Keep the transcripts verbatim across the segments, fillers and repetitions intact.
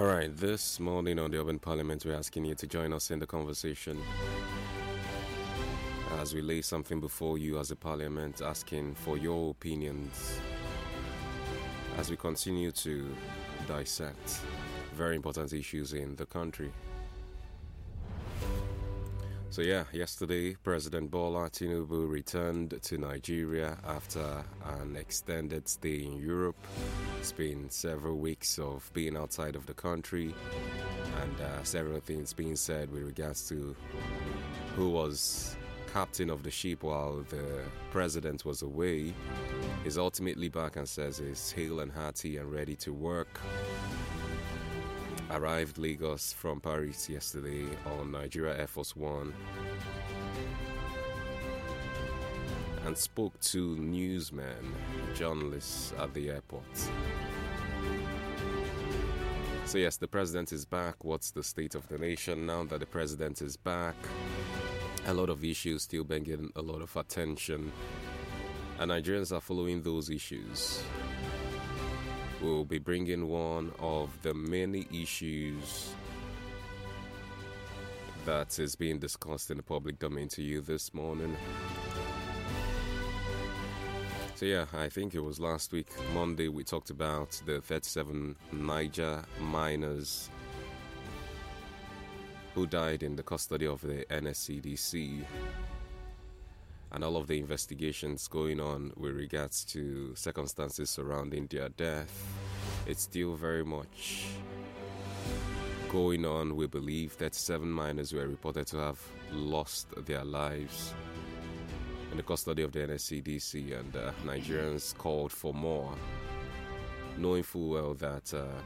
All right, this morning on the Urban Parliament, we're asking you to join us in the conversation as we lay something before you as a parliament, asking for your opinions as we continue to dissect very important issues in the country. So yeah, yesterday, President Bola Tinubu returned to Nigeria after an extended stay in Europe. It's been several weeks of being outside of the country and uh, several things being said with regards to who was captain of the ship while the president was away. He's ultimately back and says he's hale and hearty and ready to work. Arrived Lagos from Paris yesterday on Nigeria Air Force One and spoke to newsmen, journalists at the airport. So yes, the president is back. What's the state of the nation now that the president is back? A lot of issues still bringing a lot of attention, and Nigerians are following those issues. We'll be bringing one of the many issues that is being discussed in the public domain to you this morning. So yeah, I think it was last week, Monday, we talked about the thirty-seven Niger miners who died in the custody of the N S C D C. And all of the investigations going on with regards to circumstances surrounding their death. It's still very much going on. We believe thirty-seven miners were reported to have lost their lives in the custody of the N S C D C, and uh, Nigerians called for more, knowing full well that uh,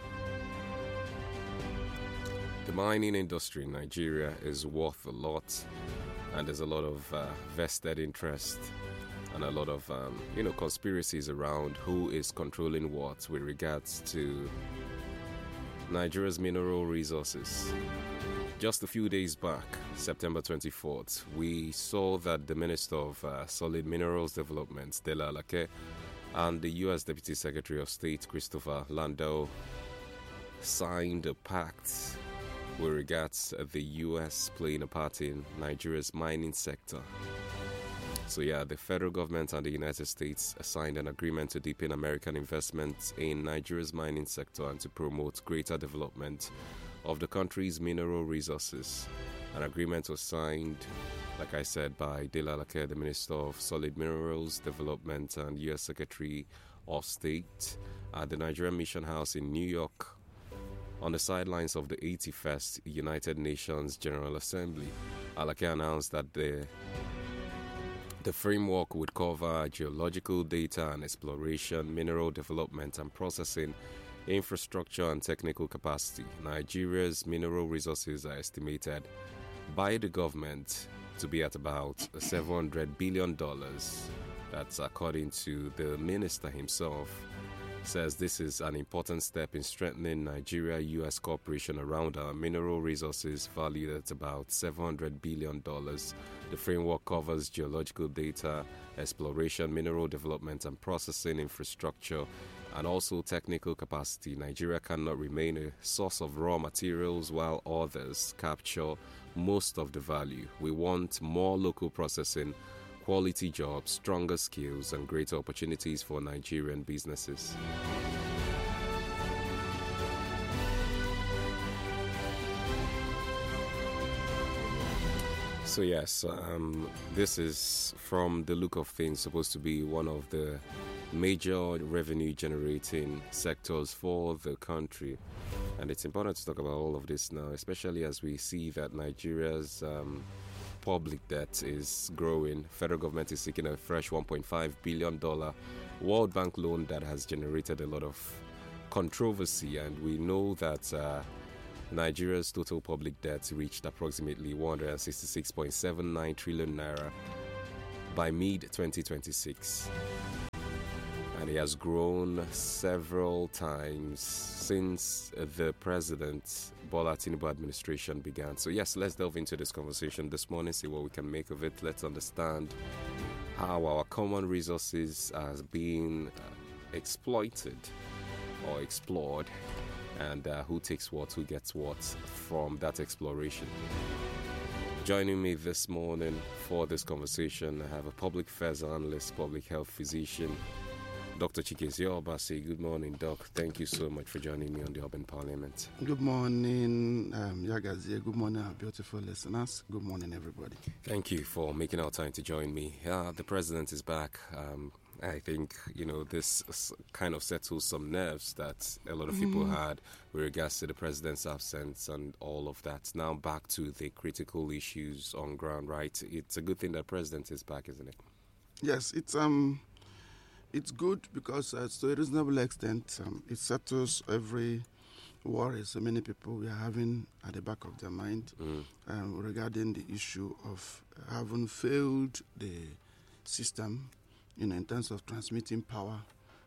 the mining industry in Nigeria is worth a lot. And there's a lot of uh, vested interest and a lot of, um, you know, conspiracies around who is controlling what with regards to Nigeria's mineral resources. Just a few days back, September twenty-fourth, we saw that the Minister of uh, Solid Minerals Development, Dela Alake, and the U S Deputy Secretary of State, Christopher Landau, signed a pact with regards to the U S playing a part in Nigeria's mining sector. So yeah, the federal government and the United States signed an agreement to deepen American investment in Nigeria's mining sector and to promote greater development of the country's mineral resources. An agreement was signed, like I said, by Dela Alake, the Minister of Solid Minerals Development and U S Secretary of State, at the Nigerian Mission House in New York, on the sidelines of the eighty-first United Nations General Assembly. Alake announced that the, the framework would cover geological data and exploration, mineral development and processing, infrastructure and technical capacity. Nigeria's mineral resources are estimated by the government to be at about seven hundred billion dollars. That's according to the minister himself. Says this is an important step in strengthening Nigeria-U S cooperation around our mineral resources valued at about seven hundred billion dollars. The framework covers geological data, exploration, mineral development and processing infrastructure, and also technical capacity. Nigeria cannot remain a source of raw materials while others capture most of the value. We want more local processing, quality jobs, stronger skills, and greater opportunities for Nigerian businesses. So yes, um, this is, from the look of things, supposed to be one of the major revenue-generating sectors for the country. And it's important to talk about all of this now, especially as we see that Nigeria's um, public debt is growing. Federal government is seeking a fresh one point five billion dollars World Bank loan that has generated a lot of controversy, and we know that uh, Nigeria's total public debt reached approximately one hundred sixty-six point seven nine trillion naira by mid twenty twenty-six. And it has grown several times since the President Bola Tinubu administration began. So yes, let's delve into this conversation this morning, see what we can make of it. Let's understand how our common resources are being uh, exploited or explored and uh, who takes what, who gets what from that exploration. Joining me this morning for this conversation, I have a public affairs analyst, public health physician, Doctor Chikezie Obasi. Good morning, Doc. Thank you so much for joining me on the Urban Parliament. Good morning, um, Yagazie. Good morning, our beautiful listeners. Good morning, everybody. Thank you for making our time to join me. Uh, the president is back. Um, I think, you know, this kind of settles some nerves that a lot of people mm. had with regards to the president's absence and all of that. Now back to the critical issues on ground, right? It's a good thing that the president is back, isn't it? Yes, it's um, it's good because uh, to a reasonable extent, um, it settles every worry so many people we are having at the back of their mind mm. um, regarding the issue of having failed the system, you know, in terms of transmitting power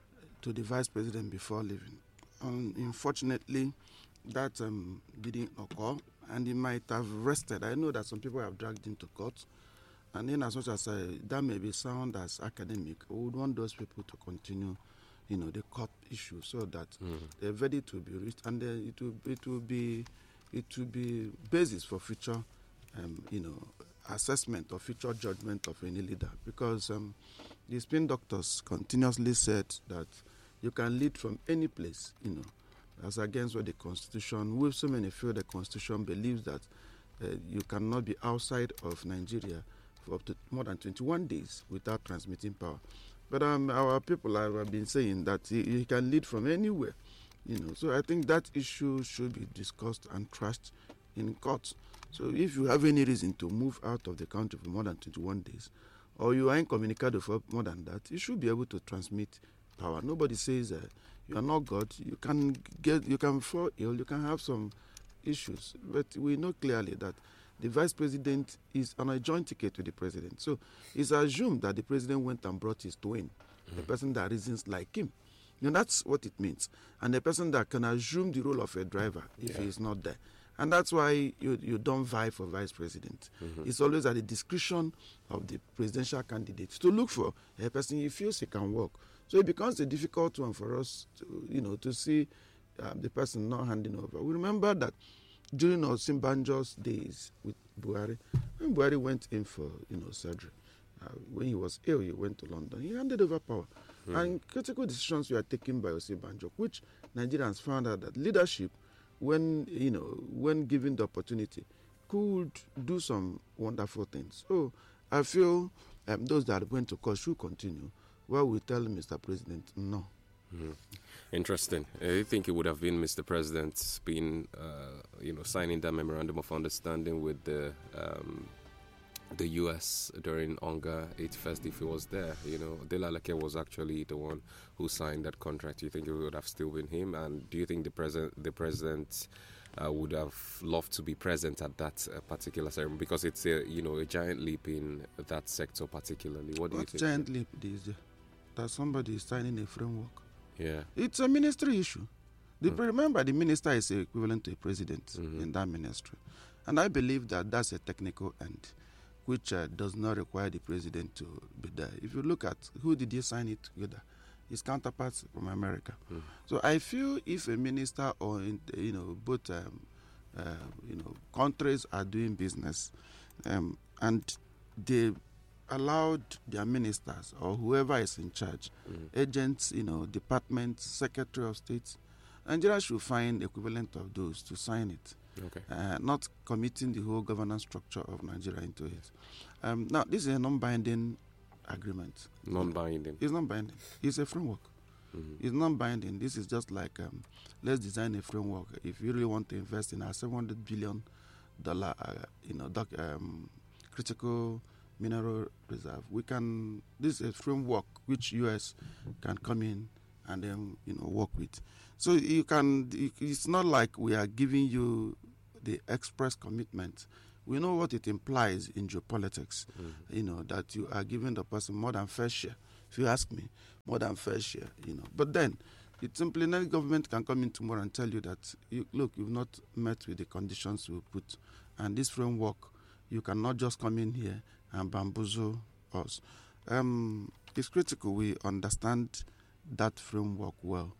to the vice president before leaving. Um, unfortunately, that um, didn't occur, and it might have rested. I know that some people have dragged into court, and in as much as uh, that may be sound as academic, we would want those people to continue, you know, the court issue so that mm. the verdict will be reached, and uh, it will it will be it will be basis for future, um, you know, assessment or future judgment of any leader, because um, the spin doctors continuously said that you can lead from any place, you know, as against what the Constitution, with so many feel the Constitution believes that uh, you cannot be outside of Nigeria for up to more than twenty-one days without transmitting power. But um, our people have been saying that you, you can lead from anywhere, you know. So I think that issue should be discussed and trashed in court. So if you have any reason to move out of the country for more than twenty-one days, or you are incommunicado for more than that, you should be able to transmit power. Nobody says uh, you are not God. You can get, you can fall ill, you can have some issues, but we know clearly that the vice president is on a joint ticket with the president. So it's assumed that the president went and brought his twin, mm-hmm. the person that reasons like him. You know, that's what it means. And the person that can assume the role of a driver if yeah. he is not there. And that's why you, you don't vie for vice president. Mm-hmm. It's always at the discretion of the presidential candidate to look for a person he feels he can work. So it becomes a difficult one for us to, you know, to see uh, the person not handing over. We remember that during Osinbanjo's days with Buhari, when Buhari went in for, you know, surgery, uh, when he was ill, he went to London, he handed over power. Mm-hmm. And critical decisions were taken by Osinbanjo, which Nigerians found out that leadership, when, you know, when given the opportunity, could do some wonderful things. So I feel um, those that went to court should continue. Well, we tell Mister President, no. Mm-hmm. Interesting. I think it would have been Mister President being, uh, you know, signing that memorandum of understanding with the um, the U S during Onga eighty-first if he was there. You know, Delaleke was actually the one who signed that contract. Do you think it would have still been him? And do you think the president, the president, uh, would have loved to be present at that uh, particular ceremony? Because it's a, you know, a giant leap in that sector, particularly. What do what you think? Giant leap is there? That somebody is signing a framework. Yeah, it's a ministry issue. The, mm. Remember, the minister is equivalent to a president mm-hmm. in that ministry, and I believe that that's a technical end, which uh, does not require the president to be there. If you look at who did he sign it together, his counterparts from America. Mm. So I feel if a minister or in, you know both um, uh, you know countries are doing business, um, and they allowed their ministers or whoever is in charge, mm. agents, you know, departments, secretary of state, Nigeria should find equivalent of those to sign it. Okay. Uh, not committing the whole governance structure of Nigeria into it. Um, now, this is a non-binding agreement. Non-binding. It's not binding. It's a framework. Mm-hmm. It's non-binding. This is just like um, let's design a framework. If you really want to invest in our seven hundred billion dollar, uh, you know, doc, um, critical mineral reserve, we can. This is a framework which U S can come in and then you know work with. So you can. It's not like we are giving you the express commitment. We know what it implies in geopolitics. Mm-hmm. You know that you are giving the person more than fair share. If you ask me, more than fair share. You know, but then it simply no government can come in tomorrow and tell you that you, look, you've not met with the conditions we put, and this framework you cannot just come in here and bamboozle us. Um, it's critical we understand that framework well.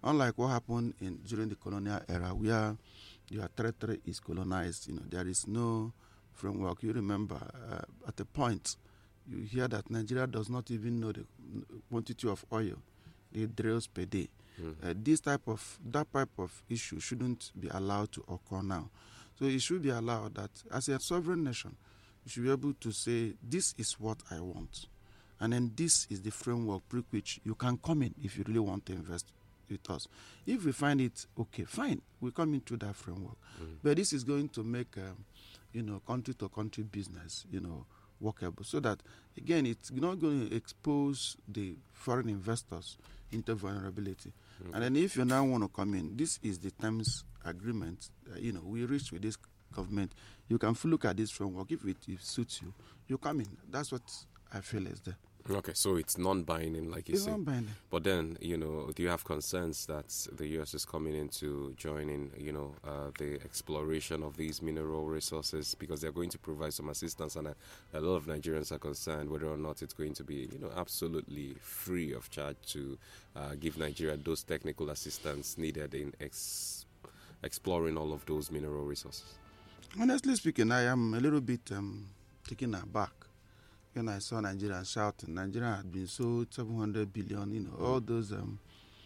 unlike what happened in during the colonial era, where your territory is colonized. You know, there is no framework. You remember, uh, at a point, you hear that Nigeria does not even know the quantity of oil it drills per day. Mm-hmm. Uh, this type of that type of issue shouldn't be allowed to occur now. So it should be allowed that as a sovereign nation, you should be able to say, this is what I want. And then this is the framework through which you can come in if you really want to invest with us. If we find it okay, fine, we come into that framework. Mm-hmm. But this is going to make, um, you know, country-to-country business, you know, workable. So that, again, it's not going to expose the foreign investors into vulnerability. Mm-hmm. And then if you now want to come in, this is the terms agreement, uh, you know, we reached with this government. You can look at this framework. If it, if it suits you, you come in. That's what I feel is there. Okay, so it's non-binding, like you it's say. It's non-binding. But then, you know, do you have concerns that the U S is coming into joining, you know, uh, the exploration of these mineral resources, because they're going to provide some assistance, and a, a lot of Nigerians are concerned whether or not it's going to be, you know, absolutely free of charge to uh, give Nigeria those technical assistance needed in ex- exploring all of those mineral resources? Honestly speaking, I am a little bit um, taken aback when I saw Nigeria shouting. Nigeria had been sold seven hundred billion, you know, all those um,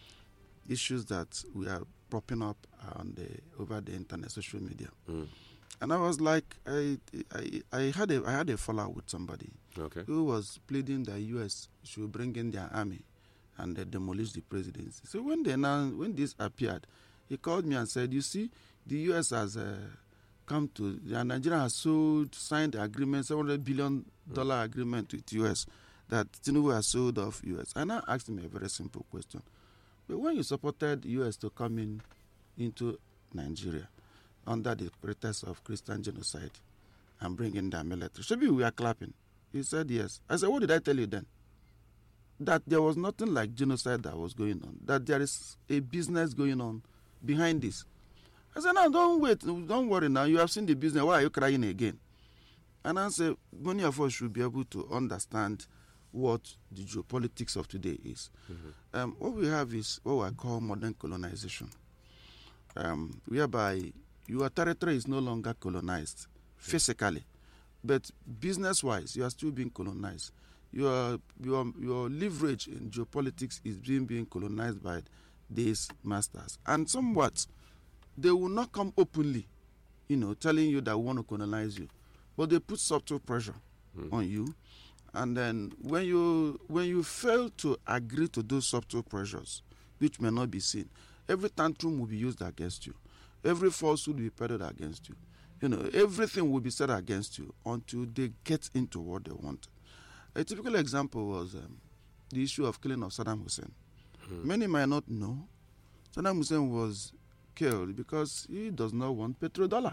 issues that we are propping up on the over the internet, social media. Mm. And I was like, I, I, I had a, I had a fallout with somebody okay. who was pleading that U S should bring in their army and they demolish the presidency. So when they now, when this appeared, he called me and said, "You see, the U S has uh, come to, and Nigeria has sold, signed the agreement, seven hundred billion dollars mm. agreement with U S that Tinubu has sold off U S" And I asked him a very simple question. But when you supported U S to come in into Nigeria under the pretext of Christian genocide and bring in their military, should we were clapping? He said yes. I said, what did I tell you then? That there was nothing like genocide that was going on, that there is a business going on behind this. I said, no, don't wait, don't worry now, you have seen the business, why are you crying again? And I said, many of us should be able to understand what the geopolitics of today is. Mm-hmm. Um, what we have is what I call modern colonization, um, whereby your territory is no longer colonized physically, but business-wise, you are still being colonized. Your, your, your leverage in geopolitics is being, being colonized by these masters. And somewhat, they will not come openly, you know, telling you that we want to colonize you. But they put subtle pressure mm. on you. And then when you when you fail to agree to those subtle pressures, which may not be seen, every tantrum will be used against you. Every falsehood will be peddled against you. You know, everything will be said against you until they get into what they want. A typical example was um, the issue of killing of Saddam Hussein. Mm. Many might not know Saddam Hussein was killed because he does not want petrodollar.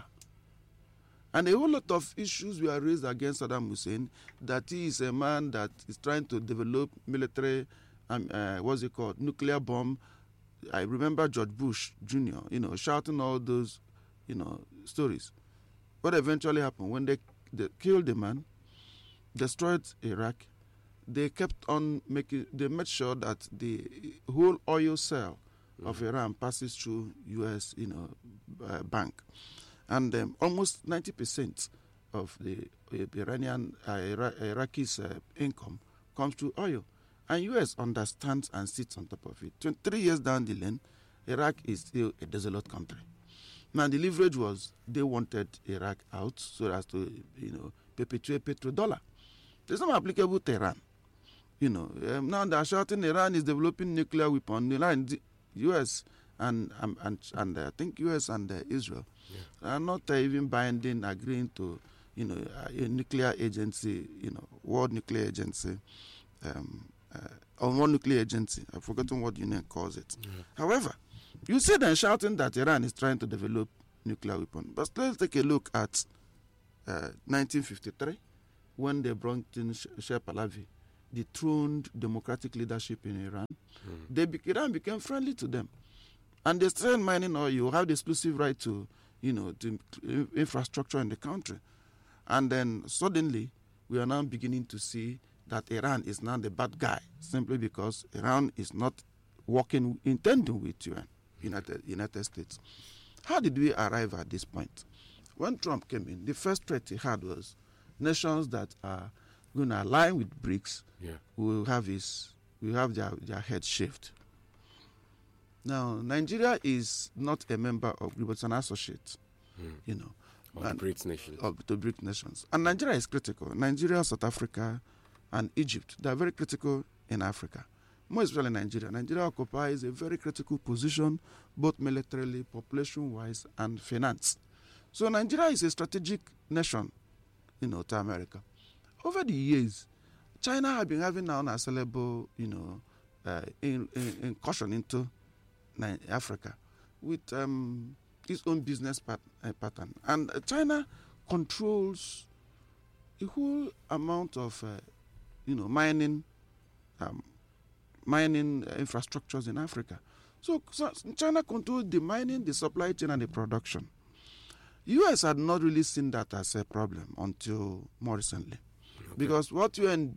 And a whole lot of issues were raised against Saddam Hussein, that he is a man that is trying to develop military, um, uh, what's it called, nuclear bomb. I remember George Bush Junior, you know, shouting all those, you know, stories. What eventually happened, when they, they killed the man, destroyed Iraq, they kept on making, they made sure that the whole oil sale mm. of Iran passes through U S, you know, uh, bank. And um, almost ninety percent of the uh, Iranian, uh, Ira- Iraqis' uh, income comes through oil. And U S understands and sits on top of it. twenty-three years down the lane, Iraq is still a desolate country. Now, the leverage was they wanted Iraq out so as to, you know, perpetuate petrodollar. It's not applicable to Iran. You know, um, now they're shouting Iran is developing nuclear weapon. The U S and um, and and uh, I think U S and uh, Israel yeah. are not uh, even binding, agreeing to, you know, a nuclear agency, you know, World Nuclear Agency, um, uh, or World Nuclear Agency. I've forgotten what union calls it. Yeah. However, you see them shouting that Iran is trying to develop nuclear weapon. But let's take a look at uh, nineteen fifty-three, when they brought in Shah Pahlavi, dethroned democratic leadership in Iran. Mm. They be- Iran became friendly to them. And they started mining oil. You have the exclusive right to, you know, to infrastructure in the country. And then suddenly, we are now beginning to see that Iran is now the bad guy, simply because Iran is not working in tandem with U N, United, United States. How did we arrive at this point? When Trump came in, the first threat he had was nations that are going to align with BRICS yeah. will have his, will have their, their head shaved. Now, Nigeria is not a member of BRICS, but it's an associate, mm. you know. Of the BRICS nations. Of the BRICS nations. And Nigeria is critical. Nigeria, South Africa, and Egypt, they are very critical in Africa. More especially Nigeria. Nigeria occupies a very critical position, both militarily, population-wise, and finance. So Nigeria is a strategic nation, you know, to America. Over the years, China has been having an unassailable, you know, uh, in, in, incursion into Africa with um, its own business pat- uh, pattern. And uh, China controls a whole amount of, uh, you know, mining, um, mining uh, infrastructures in Africa. So, so China controls the mining, the supply chain, and the production. U S had not really seen that as a problem until more recently. Okay. Because what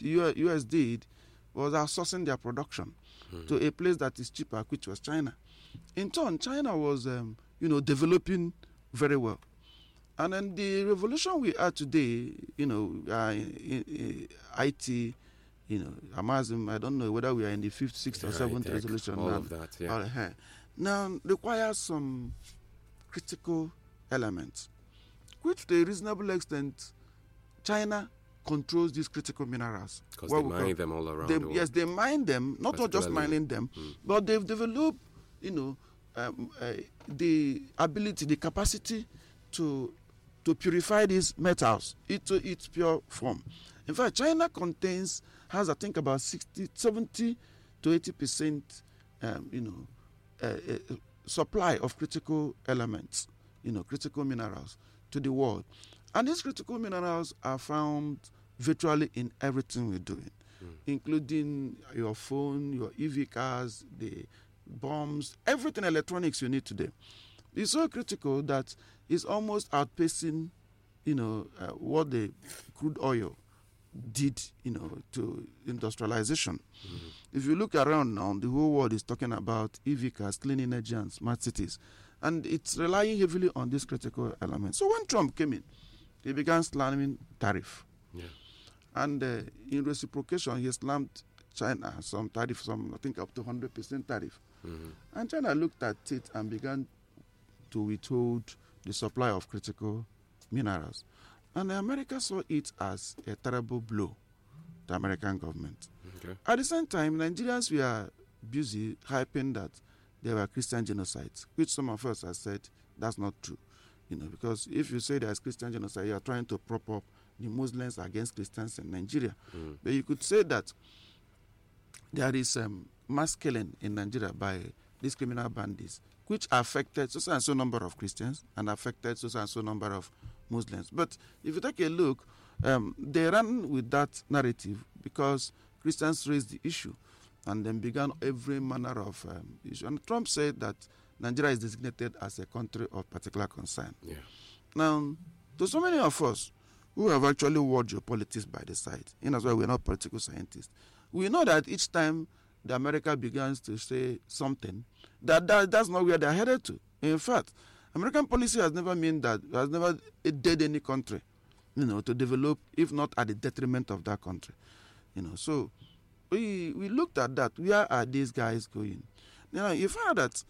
U S did was outsourcing their production mm-hmm. to a place that is cheaper, which was China. In turn, China was, um, you know, developing very well. And then the revolution we are today, you know, uh, in, in I T, you know, Amazon, I don't know whether we are in the fifth, sixth, yeah, or seventh tech, resolution. All now, of that, yeah. Uh, now, requires some critical elements, which to a reasonable extent, China controls these critical minerals. Because they mine them all around they, the world. Yes, they mine them, not, not just mining them, mm. but they've developed, you know, um, uh, the ability, the capacity to to purify these metals into its pure form. In fact, China contains, has I think about sixty, seventy to eighty percent, um, you know, uh, uh, supply of critical elements, you know, critical minerals to the world. And these critical minerals are found virtually in everything we're doing, mm. including your phone, your E V cars, the bombs, everything electronics you need today. It's so critical that it's almost outpacing, you know, uh, what the crude oil did, you know, to industrialization. Mm-hmm. If you look around now, the whole world is talking about E V cars, clean energy, and smart cities. And it's relying heavily on this critical element. So when Trump came in, he began slamming tariff. Yeah. And uh, in reciprocation, he slammed China some tariff, some I think up to one hundred percent tariff. Mm-hmm. And China looked at it and began to withhold the supply of critical minerals. And America saw it as a terrible blow to the American government. Okay. At the same time, Nigerians were busy hyping that there were Christian genocides, which some of us have said that's not true. You know, because if you say there's Christian genocide, you are trying to prop up the Muslims against Christians in Nigeria. Mm. But you could say that there is um, mass killing in Nigeria by these criminal bandits, which affected so and so number of Christians and affected so and so number of Muslims. But if you take a look, um, they ran with that narrative because Christians raised the issue and then began every manner of um, issue. And Trump said that Nigeria is designated as a country of particular concern. Yeah. Now, to so many of us who have actually watched geopolitics by the side, and as well we're not political scientists, we know that each time the America begins to say something, that, that that's not where they're headed to. In fact, American policy has never meant that, has never aided any country, you know, to develop, if not at the detriment of that country. You know, so we we looked at that. Where are these guys going? Now, you found that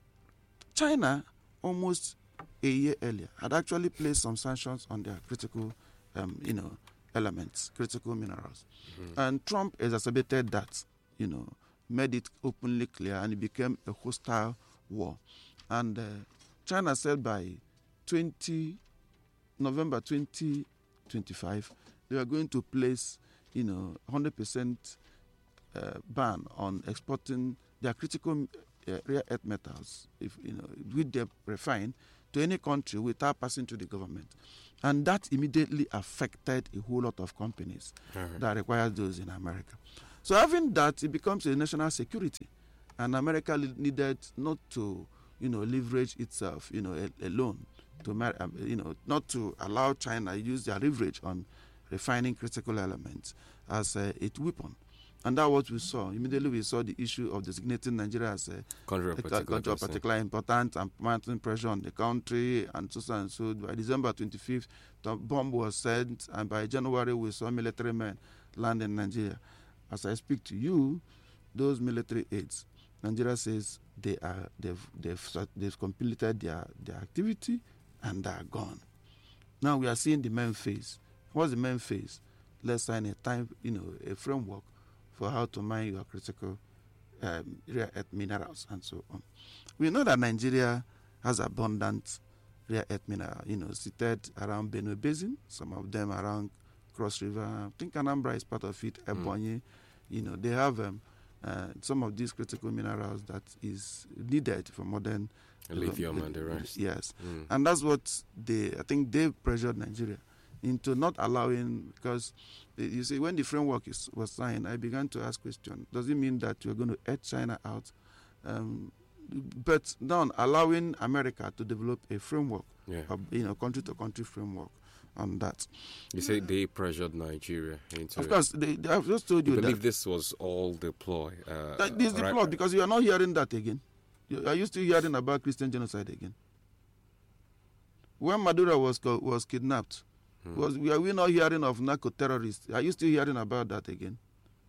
China, almost a year earlier, had actually placed some sanctions on their critical, um, you know, elements, critical minerals. Mm-hmm. And Trump exacerbated that, you know, made it openly clear, and it became a hostile war. And uh, China said by November twenty twenty-five, they were going to place, you know, one hundred percent uh, ban on exporting their critical uh, rare earth metals, if you know, with them refined, to any country without passing to the government. And that immediately affected a whole lot of companies mm-hmm. that require those in America. So having that, it becomes a national security. And America needed not to, you know, leverage itself, you know, alone, to, um, you know, not to allow China use their leverage on refining critical elements as a, a weapon. And that's what we saw. Immediately we saw the issue of designating Nigeria as a country of a particular, country of particular importance and mounting pressure on the country and so on and so. By December twenty-fifth, the bomb was sent, and by January we saw military men land in Nigeria. As I speak to you, those military aids, Nigeria says they are they've they've they've completed their their activity and they are gone. Now we are seeing the main phase. What's the main phase? Let's sign a time, you know, a framework for how to mine your critical um, rare earth minerals and so on. We know that Nigeria has abundant rare earth mineral, you know, seated around Benue Basin, some of them around Cross River. I think Anambra is part of it, Ebonyi. Mm. You know, they have um, uh, some of these critical minerals that is needed for modern lithium and the rest. Yes, mm. and that's what they. I think they pressured Nigeria into not allowing, because you see, when the framework is, was signed, I began to ask questions. Does it mean that you're going to edge China out? Um, but not allowing America to develop a framework, yeah. a, you know, country-to-country framework on that. You say they pressured Nigeria into Of it. course, they, they, I've just told you, you that. believe this was all the ploy? Uh, That this is the right, plot, because you are not hearing that again. You, are you still hearing about Christian genocide again? When Maduro was was kidnapped, hmm. was are we not hearing of narco-terrorists? Are you still hearing about that again?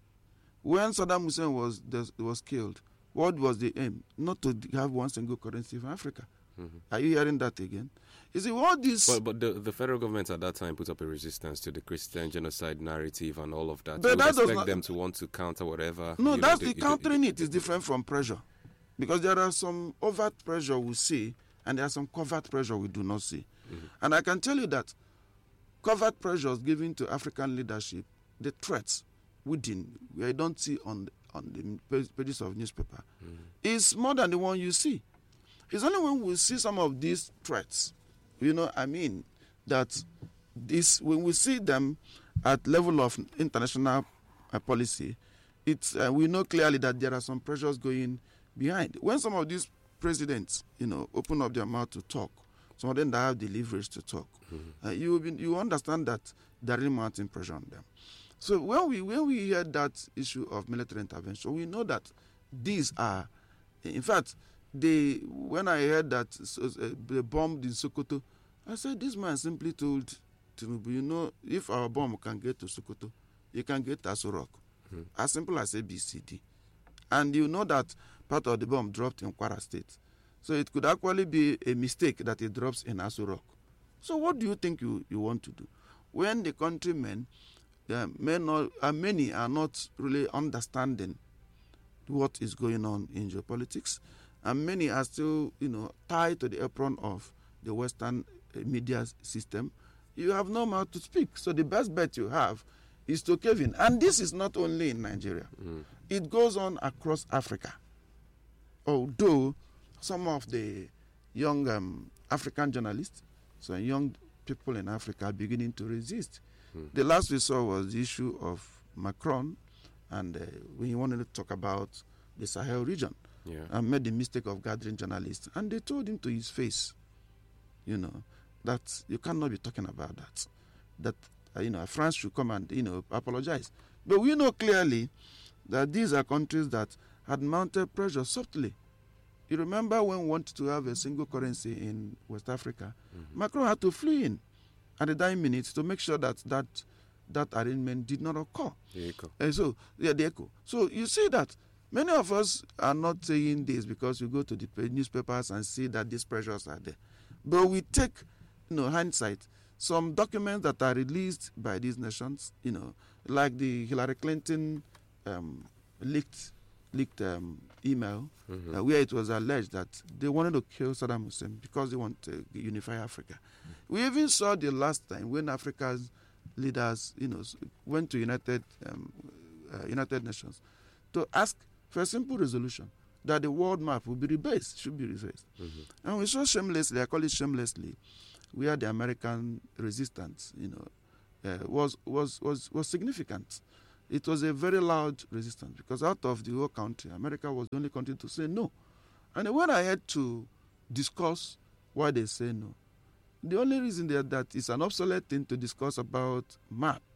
When Saddam Hussein was was killed, what was the aim? Not to have one single currency for Africa. Mm-hmm. Are you hearing that again? You see, what this... But, but the, the federal government at that time put up a resistance to the Christian genocide narrative and all of that. But so that expect not, them to want to counter whatever... No, you that's know, the they, countering they, it is different from pressure. Because there are some overt pressure we see, and there are some covert pressure we do not see. Mm-hmm. And I can tell you that covert pressures given to African leadership, the threats within, we don't see on the, on the pages of newspaper, mm-hmm. is more than the one you see. It's only when we see some of these threats, you know, I mean, that this when we see them at level of international uh, policy, it's uh, we know clearly that there are some pressures going behind. When some of these presidents, you know, open up their mouth to talk, some of them that have the leverage to talk, mm-hmm. uh, you will be, you understand that there is mounting pressure on them. So when we when we hear that issue of military intervention, we know that these are, in fact, they when I heard that uh, they bombed in Sokoto, I said this man simply told Tinubu, you know, if our bomb can get to Sokoto, you can get to Aso Rock, mm-hmm. as simple as A B C D, and you know that part of the bomb dropped in Kwara State, so it could actually be a mistake that it drops in Aso Rock. So what do you think you, you want to do when the countrymen? Uh, may not, uh, many are not really understanding what is going on in geopolitics, and many are still, you know, tied to the apron of the Western uh, media system. You have no mouth to speak, so the best bet you have is to cave in. And this is not only in Nigeria; mm. it goes on across Africa. Although some of the young um, African journalists, so young people in Africa, are beginning to resist. Hmm. The last we saw was the issue of Macron, and uh, when he wanted to talk about the Sahel region, yeah. and made the mistake of gathering journalists, and they told him to his face, you know, that you cannot be talking about that. That uh, you know, France should come and you know apologize. But we know clearly that these are countries that had mounted pressure subtly. You remember when we wanted to have a single currency in West Africa, mm-hmm. Macron had to flee in at the dying minutes to make sure that that, that arrangement did not occur. The echo. And so, yeah, the echo. So you see that many of us are not saying this because we go to the newspapers and see that these pressures are there. But we take, you know, hindsight, some documents that are released by these nations, you know, like the Hillary Clinton um, leaked leaked um, email, mm-hmm. uh, where it was alleged that they wanted to kill Saddam Hussein because they want to unify Africa. Mm-hmm. We even saw the last time when Africa's leaders, you know, went to United um, uh, United Nations to ask for a simple resolution that the world map will be rebased, should be rebased. Mm-hmm. And we saw shamelessly, I call it shamelessly, where the American resistance, you know, uh, was was was was significant. It was a very loud resistance because out of the whole country, America was the only country to say no. And when I had to discuss why they say no, the only reason that, that it's an obsolete thing to discuss about map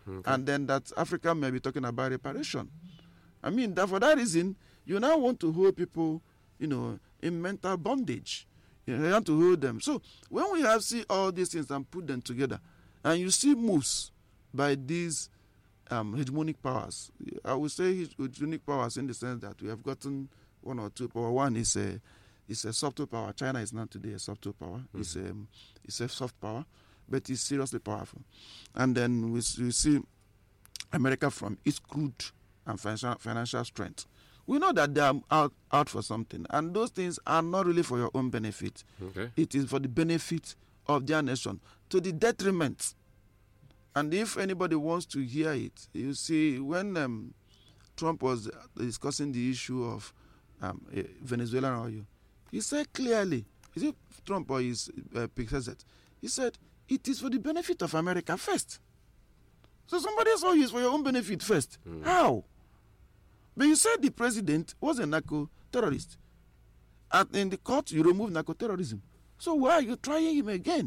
Okay. And then that Africa may be talking about reparation. I mean, that for that reason, you now want to hold people, you know, in mental bondage. You know, you want to hold them. So when we have see all these things and put them together, and you see moves by these um, hegemonic powers, I would say hegemonic powers in the sense that we have gotten one or two power. One is a is a soft power. China is not today a soft power. Mm-hmm. It's a it's a soft power, but it's seriously powerful. And then we, we see America from its crude and financial, financial strength. We know that they are out, out for something, and those things are not really for your own benefit. Okay. It is for the benefit of their nation, to the detriment. And if anybody wants to hear it, you see, when um, Trump was discussing the issue of um, Venezuelan oil, he said clearly, is it Trump or his uh, predecessor? He said, it is for the benefit of America first. So somebody else oil is for your own benefit first. Mm. How? But you said the president was a narco-terrorist. And in the court, you remove narco-terrorism. So why are you trying him again?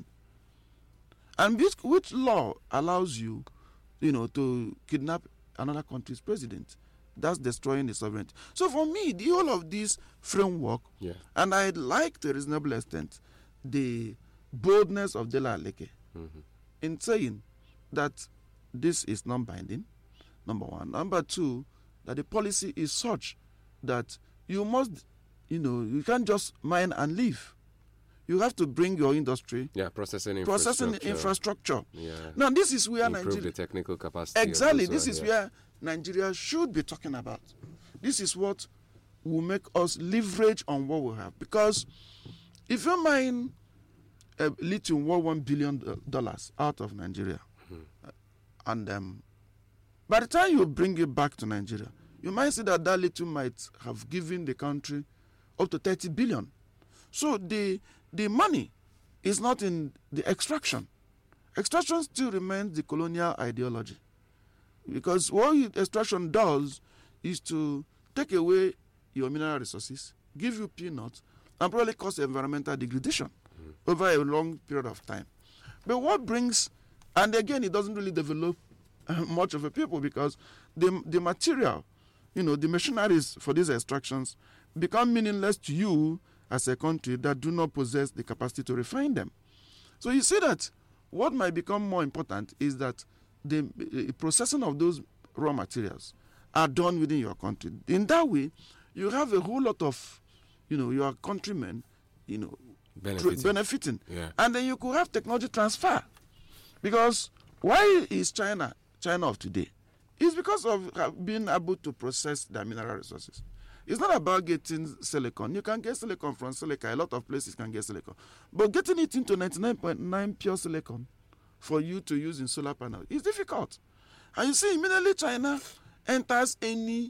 And which, which law allows you, you know, to kidnap another country's president? That's destroying the sovereignty. So for me, the whole of this framework, yeah. and I like to a reasonable extent the boldness of Dela Aleke mm-hmm. in saying that this is non-binding, number one. Number two, that the policy is such that you must, you know, you can't just mine and leave. You have to bring your industry. Yeah, processing processing infrastructure. infrastructure. Yeah. Now, this is where Improve Nigeria... the technical capacity. Exactly. This well, is yeah. where Nigeria should be talking about. This is what will make us leverage on what we have. Because if you mine a lithium worth one billion dollars out of Nigeria, mm-hmm. and um, by the time you bring it back to Nigeria, you might see that that lithium might have given the country up to thirty billion. So the the money is not in the extraction. Extraction still remains the colonial ideology. Because what extraction does is to take away your mineral resources, give you peanuts, and probably cause environmental degradation mm. over a long period of time. But what brings, and again, it doesn't really develop uh, much of a people because the, the material, you know, the machineries for these extractions become meaningless to you as a country that do not possess the capacity to refine them. So you see that what might become more important is that the uh, processing of those raw materials are done within your country. In that way, you have a whole lot of, you know, your countrymen, you know, benefiting. Tr- benefiting. Yeah. And then you could have technology transfer. Because why is China China of today? It's because of being able to process their mineral resources. It's not about getting silicon. You can get silicon from silica. A lot of places can get silicon. But getting it into ninety-nine point nine pure silicon for you to use in solar panel is difficult. And you see, immediately China enters any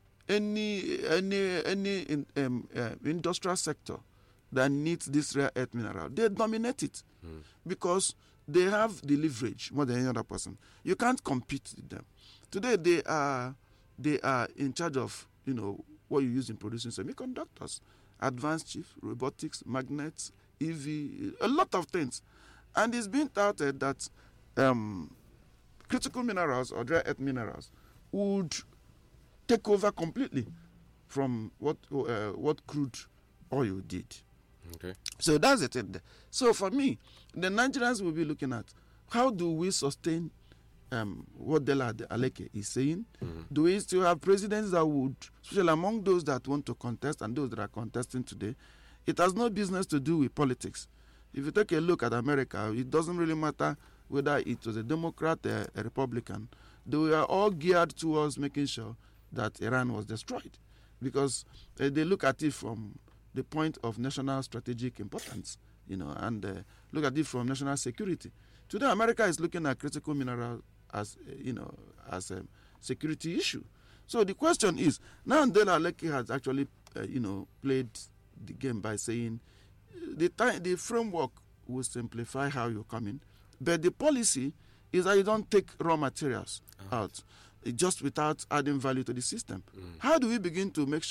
any any any in, um, uh, industrial sector that needs this rare earth mineral. They dominate it mm. because they have the leverage more than any other person. You can't compete with them. Today they are they are in charge of, you know, what you use in producing semiconductors, advanced chips, robotics, magnets, E V, a lot of things. And it's been touted that um, critical minerals or rare earth minerals would take over completely from what uh, what crude oil did. Okay. So that's it. So for me, the Nigerians will be looking at how do we sustain um, what Dela Aleke is saying. Mm-hmm. Do we still have presidents that would, especially among those that want to contest and those that are contesting today, it has no business to do with politics. If you take a look at America, it doesn't really matter whether it was a Democrat or a Republican. They were all geared towards making sure that Iran was destroyed because uh, they look at it from the point of national strategic importance, you know, and uh, look at it from national security. Today, America is looking at critical mineral as, uh, you know, as a security issue. So the question is, now Dela Aleke has actually, uh, you know, played the game by saying the time, the framework will simplify how you come in, but the policy is that you don't take raw materials uh-huh. out just without adding value to the system. Mm. How do we begin to make sure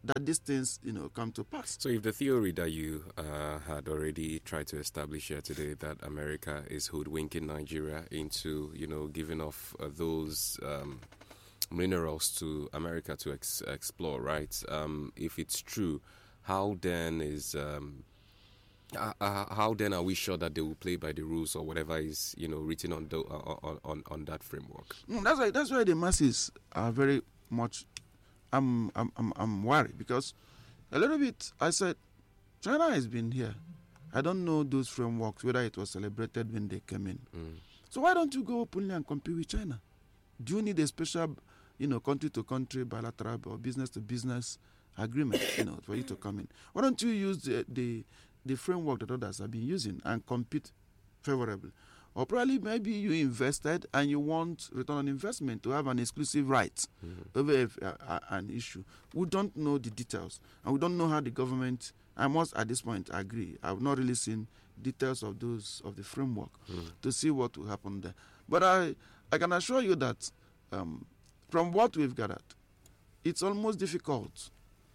that these things, you know, come to pass. So if the theory that you uh, had already tried to establish here today, that America is hoodwinking Nigeria into, you know, giving off uh, those um, minerals to America to ex- explore, right? Um, if it's true, how then is... Um, Uh, uh, how then are we sure that they will play by the rules or whatever is, you know, written on the, uh, on, on on that framework? Mm, that's why that's why the masses are very much. I'm I'm I'm, I'm worried because a little bit. I said, China has been here. I don't know those frameworks whether it was celebrated when they came in. Mm. So why don't you go openly and compete with China? Do you need a special, you know, country to country, bilateral or business to business agreement, you know, for you to come in? Why don't you use the, the the framework that others have been using and compete favorably? Or probably maybe you invested and you want return on investment to have an exclusive right mm-hmm. over a, a, an issue. We don't know the details and we don't know how the government, I must at this point agree, I've not really seen details of those, of the framework mm-hmm. to see what will happen there. But I, I can assure you that um, from what we've gathered, it's almost difficult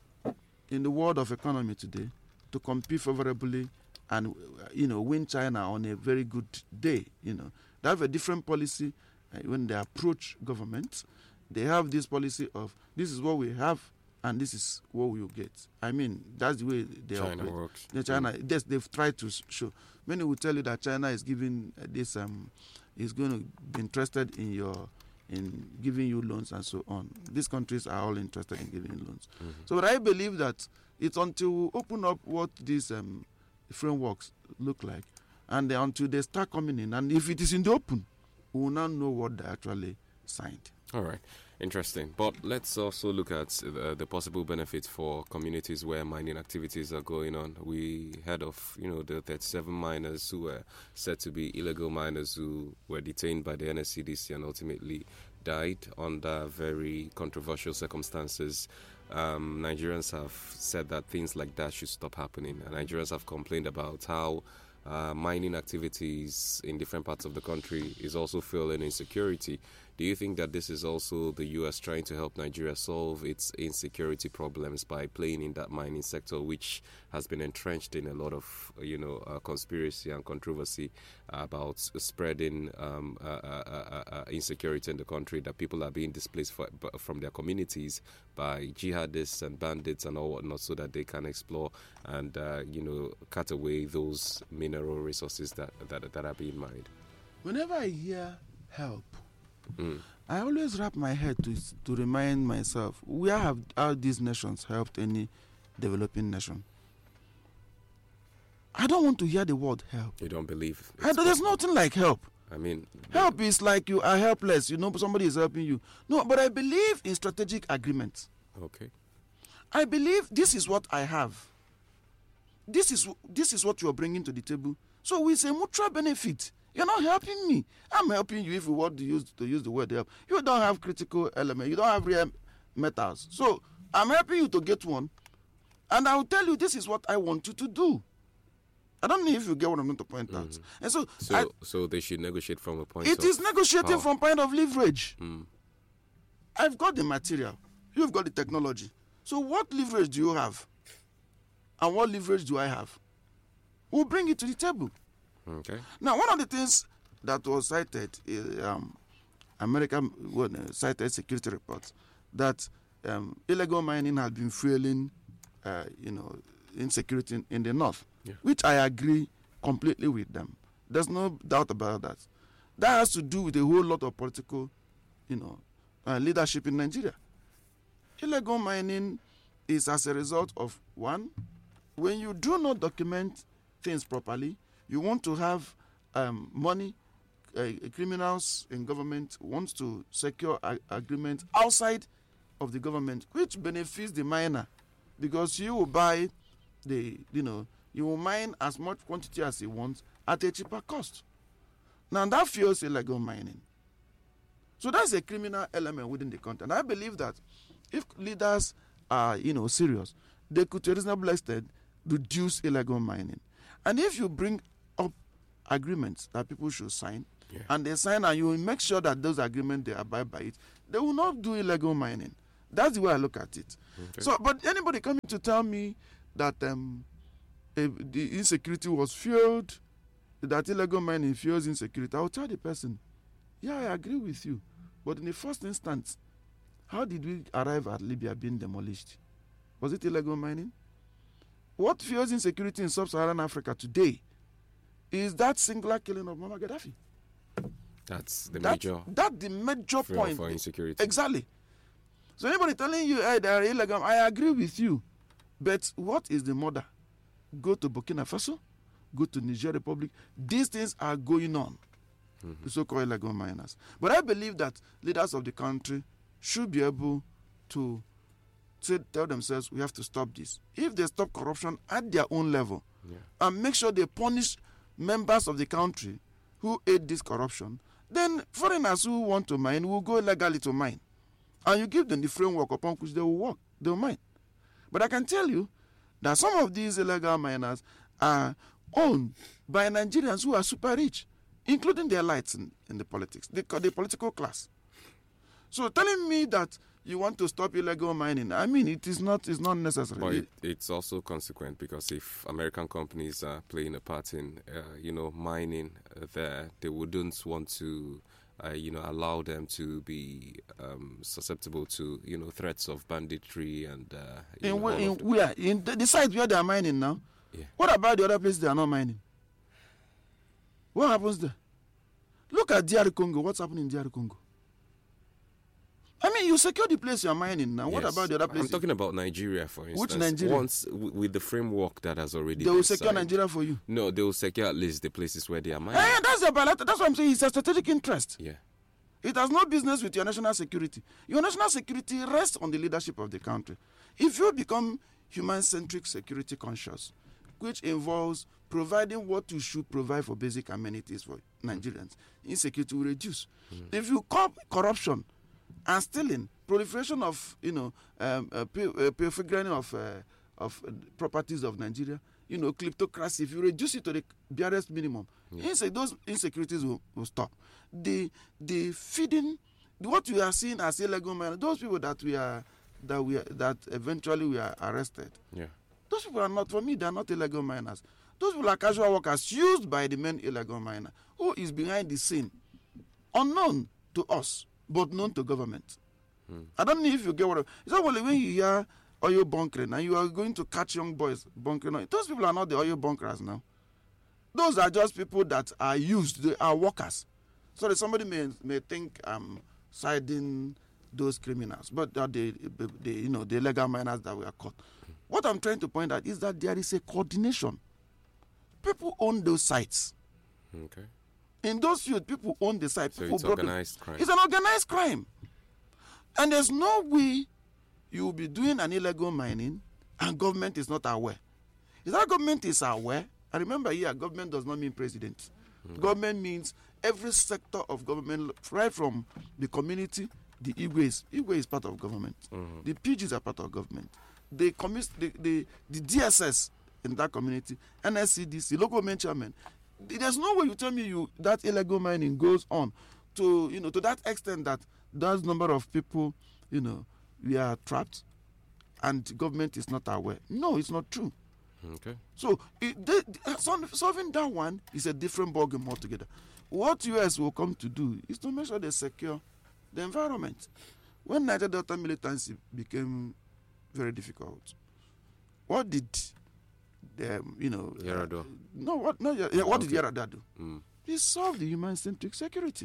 in the world of economy today to compete favorably and, you know, win China on a very good day. You know, they have a different policy uh, when they approach government. They have this policy of this is what we have and this is what we will get. I mean, that's the way they China operate. works. The China, mm. yes, they've tried to show. Many will tell you that China is giving uh, this, um, is going to be interested in your, in giving you loans and so on. These countries are all interested in giving loans. Mm-hmm. So, but I believe that it's until we open up what these um, frameworks look like, and then until they start coming in, and if it is in the open, we will not know what they actually signed. All right, interesting. But let's also look at uh, the possible benefits for communities where mining activities are going on. We heard of, you know, the thirty-seven miners who were said to be illegal miners who were detained by the N S C D C and ultimately died under very controversial circumstances. Um, Nigerians have said that things like that should stop happening. And Nigerians have complained about how uh, mining activities in different parts of the country is also fueling insecurity. Do you think that this is also the U S trying to help Nigeria solve its insecurity problems by playing in that mining sector, which has been entrenched in a lot of, you know, uh, conspiracy and controversy about spreading um, uh, uh, uh, insecurity in the country, that people are being displaced for, from their communities by jihadists and bandits and all whatnot, so that they can explore and, uh, you know, cut away those mineral resources that, that, that are being mined? Whenever I hear help, Mm. I always wrap my head to to remind myself, where have all these nations helped any developing nation? I don't want to hear the word help. You don't believe? I, there's nothing like help. I mean, help is like you are helpless. You know, somebody is helping you. No, but I believe in strategic agreements. Okay. I believe this is what I have. This is this is what you are bringing to the table. So it's a mutual benefit. You're not helping me. I'm helping you if you want to use to use the word help. You don't have critical element. You don't have rare metals. So I'm helping you to get one, and I will tell you this is what I want you to do. I don't know if you get what I'm going to point mm-hmm. out. And so, so, I, so they should negotiate from a point. It of is negotiating power. from point of leverage. Mm. I've got the material. You've got the technology. So what leverage do you have? And what leverage do I have? We'll bring it to the table. Okay. Now, one of the things that was cited, is, um, American well, uh, cited security reports, that um, illegal mining has been fueling, uh, you know, insecurity in, in the north, yeah. which I agree completely with them. There's no doubt about that. That has to do with a whole lot of political, you know, uh, leadership in Nigeria. Illegal mining is as a result of, one, when you do not document things properly, you want to have um, money, uh, criminals in government want to secure a- agreement outside of the government, which benefits the miner, because you will buy the, you know, you will mine as much quantity as you want at a cheaper cost. Now that fuels illegal mining. So that's a criminal element within the country. And I believe that if leaders are, you know, serious, they could to a reasonable extent reduce illegal mining. And if you bring up agreements that people should sign, yeah. and they sign and you make sure that those agreements, they abide by it, they will not do illegal mining. That's the way I look at it. Okay. So, but anybody coming to tell me that um, eh, the insecurity was fueled, that illegal mining fuels insecurity, I will tell the person, yeah, I agree with you. But in the first instance, how did we arrive at Libya being demolished? Was it illegal mining? What fuels insecurity in sub-Saharan Africa today is that singular killing of Muammar Gaddafi. That's the That, major that's the major fuel point. for insecurity. Exactly. So anybody telling you, hey, they are illegal, I agree with you. But what is the mother? Go to Burkina Faso, go to Niger Republic. These things are going on, Mm-hmm. the so-called illegal miners. But I believe that leaders of the country should be able to say, tell themselves, we have to stop this. If they stop corruption at their own level, Yeah. and make sure they punish members of the country who aid this corruption, then foreigners who want to mine will go legally to mine. And you give them the framework upon which they will work, they will mine. But I can tell you that some of these illegal miners are owned by Nigerians who are super rich, including the elites in, in the politics, the, the political class. So telling me that you want to stop illegal mining, I mean, it is not, it's not necessary. But it, it's also consequent because if American companies are playing a part in, uh, you know, mining uh, there, they wouldn't want to, uh, you know, allow them to be um, susceptible to, you know, threats of banditry and. Uh, you in know, where, all in of the- where? In the, the site where they are mining now? Yeah. What about the other places they are not mining? What happens there? Look at D R Congo. What's happening in D R Congo? I mean, you secure the place you are mining now. What Yes. about the other I'm places? talking about Nigeria, for instance. Nigeria? Once w- with the framework that has already. They will been secure signed. Nigeria for you. No, they will secure at least the places where they are mining. Eh, that's the bilateral. That's what I'm saying. It's a strategic interest. Yeah. It has no business with your national security. Your national security rests on the leadership of the country. If you become human-centric security conscious, which involves providing what you should provide for basic amenities for Nigerians, insecurity will reduce. Mm. If you curb corruption and stealing, proliferation of, you know, um, uh, prefiguring of uh, of uh, properties of Nigeria, you know, kleptocracy, if you reduce it to the barest minimum, Yeah. inse- those insecurities will, will stop. The the feeding, what we are seeing as illegal miners, those people that we are that we are, that eventually we are arrested, Yeah. those people are not, for me, they are not illegal miners. Those people are casual workers used by the main illegal miner who is behind the scene, unknown to us, but known to government. Hmm. I don't know if you get what I It's not only when you hear oil bunkering and you are going to catch young boys bunkering oil. Those people are not the oil bunkers now. Those are just people that are used, they are workers. So that somebody may may think I'm siding those criminals, but they are the, the you know the illegal miners that were caught. What I'm trying to point out is that there is a coordination. People own those sites. Okay. In those fields, people own the site. So People it's brought them- organized crime. It's an organized crime. And there's no way you will be doing an illegal mining and government is not aware. If that government is aware, and remember here, government does not mean president. Government means every sector of government, right from the community, the Igwe is, Igwe is part of government. Mhm. The P Gs are part of government. The, commis- the, the, the D S S in that community, N S C D C, local government chairman. There's no way you tell me you that illegal mining goes on to you know to that extent that that number of people, you know, we are trapped, and government is not aware. No, it's not true. Okay. So it, they, they- sol- solving that one is a different ballgame altogether. What U S will come to do is to make sure they secure the environment. When Niger Delta militancy became very difficult, what did the you know uh, Yar'Adua. no what no yeah, what did Okay. Yar'Adua do? Mm. He solved the human-centric security.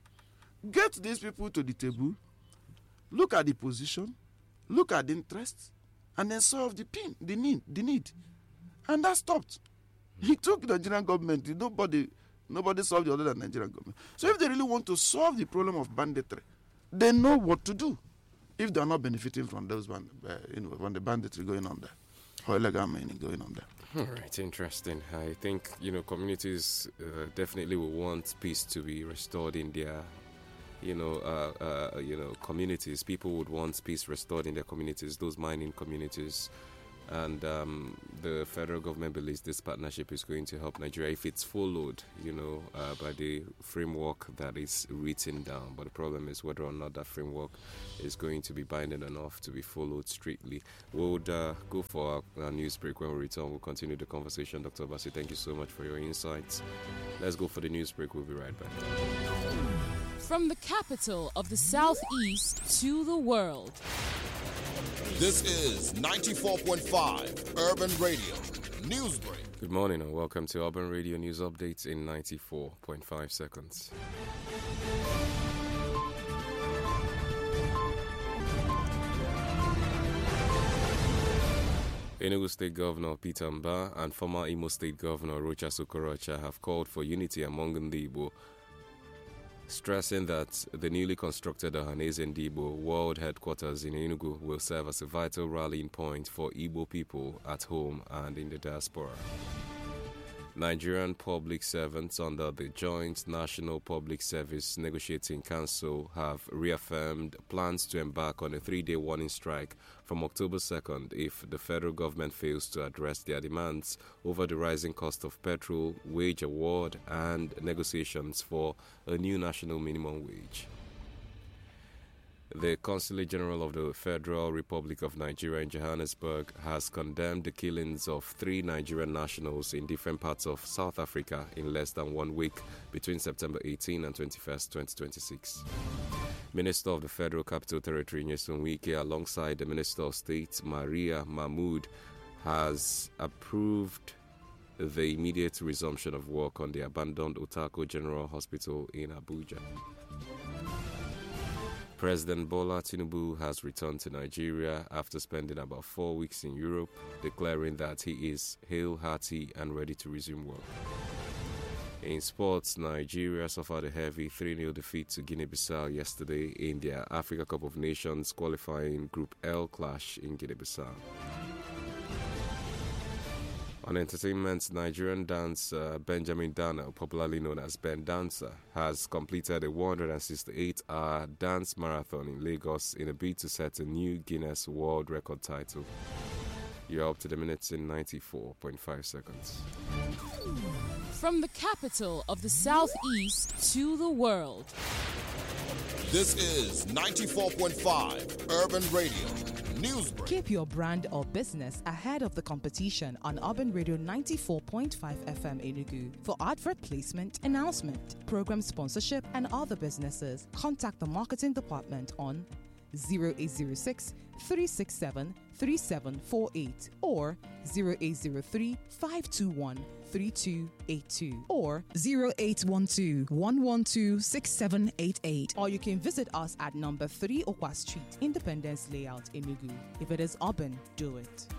Get these people to the table, look at the position, look at the interests, and then solve the pin, the need, the need, and that stopped. He took the Nigerian government. Nobody, nobody solved it other than Nigerian government. So if they really want to solve the problem of banditry, they know what to do. If they are not benefiting from those, band, uh, you know, from the banditry going on there, or illegal mining going on there. All right, interesting. I think, you know, communities uh, definitely will want peace to be restored in their, you know, uh, uh, you know, communities. People would want peace restored in their communities, those mining communities. And um, the federal government believes this partnership is going to help Nigeria if it's followed, you know, uh, by the framework that is written down. But the problem is whether or not that framework is going to be binding enough to be followed strictly. We'll uh, go for our, our news break. When we return, we'll continue the conversation. Doctor Obasi, thank you so much for your insights. Let's go for the news break. We'll be right back. From the capital of the Southeast to the world. This is ninety-four point five Urban Radio Newsbreak. Good morning and welcome to Urban Radio News Updates in ninety-four point five seconds. Enugu State Governor Peter Mba and former Imo State Governor Rocha Sokorocha have called for unity among the Igbo, stressing that the newly constructed Ohaneze Ndigbo World Headquarters in Enugu will serve as a vital rallying point for Igbo people at home and in the diaspora. Nigerian public servants under the Joint National Public Service Negotiating Council have reaffirmed plans to embark on a three-day warning strike from October second if the federal government fails to address their demands over the rising cost of petrol, wage award, and negotiations for a new national minimum wage. The Consulate General of the Federal Republic of Nigeria in Johannesburg has condemned the killings of three Nigerian nationals in different parts of South Africa in less than one week between September eighteenth and twenty-first, twenty twenty-six. Minister of the Federal Capital Territory Nyesom Wike, alongside the Minister of State Maria Mahmood, has approved the immediate resumption of work on the abandoned Otako General Hospital in Abuja. President Bola Tinubu has returned to Nigeria after spending about four weeks in Europe, declaring that he is hale, hearty, and ready to resume work. In sports, Nigeria suffered a heavy three nil defeat to Guinea-Bissau yesterday in their Africa Cup of Nations qualifying Group L clash in Guinea-Bissau. On entertainment, Nigerian dancer Benjamin Dana, popularly known as Ben Dancer, has completed a one hundred sixty-eight hour dance marathon in Lagos in a bid to set a new Guinness World Record title. You're up to the minutes in ninety-four point five seconds. From the capital of the Southeast to the world. This is ninety-four point five Urban Radio Newsbreak. Keep your brand or business ahead of the competition on Urban Radio ninety-four point five F M Enugu. For advert placement, announcement, program sponsorship, and other businesses, contact the marketing department on zero eight zero six, three six seven, three seven four eight or zero eight zero three, five two one, three two eight two or zero eight one two, one one two, six seven eight eight. Or you can visit us at number three Okwa Street, Independence Layout, Enugu. If it is urban, do it.